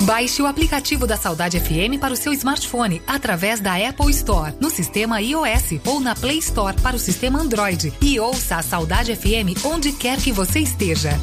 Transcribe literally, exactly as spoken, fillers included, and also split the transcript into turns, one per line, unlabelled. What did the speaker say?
Baixe o aplicativo da Saudade F M para o seu smartphone através da Apple Store, no sistema iOS ou na Play Store para o sistema Android e ouça a Saudade F M onde quer que você esteja.